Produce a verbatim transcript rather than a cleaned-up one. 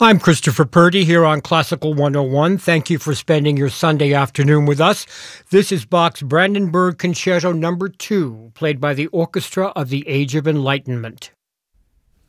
I'm Christopher Purdy here on Classical one oh one. Thank you for spending your Sunday afternoon with us. This is Bach's Brandenburg Concerto Number two, played by the Orchestra of the Age of Enlightenment.